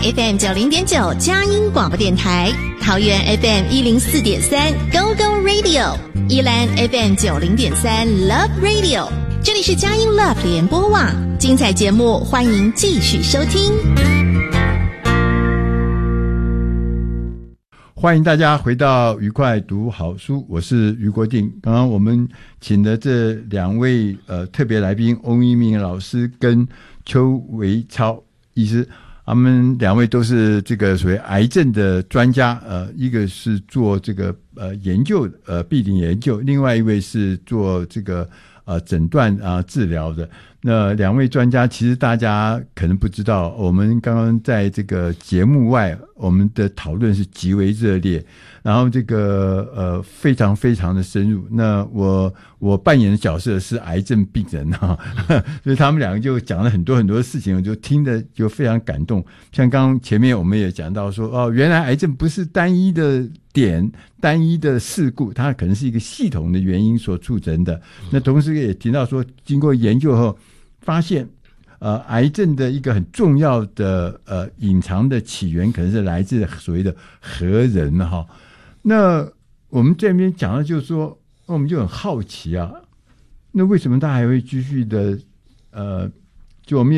FM 90.9佳音广播电台，桃园 FM 104.3 Go Go Radio， 宜兰 FM 90.3 Love Radio。这里是佳音 Love 联播网，精彩节目欢迎继续收听。 欢迎大家回到愉快读好书，我是余国定。刚刚我们请的这两位特别来宾，翁一鸣老师跟邱维超医师，他们两位都是这个所谓癌症的专家，一个是做这个研究病理研究，另外一位是做这个诊断治疗的。那两位专家其实大家可能不知道，我们刚刚在这个节目外，我们的讨论是极为热烈，然后这个非常非常的深入。那我扮演的角色是癌症病人所以他们两个就讲了很多很多事情，我就听得就非常感动。像刚刚前面我们也讲到说，原来癌症不是单一的点、单一的事故，它可能是一个系统的原因所促成的。那同时也提到说，经过研究后发现癌症的一个很重要的隐藏的起源可能是来自所谓的核仁哈。那我们这边讲的就是说，我们就很好奇啊，那为什么他还会继续的就我们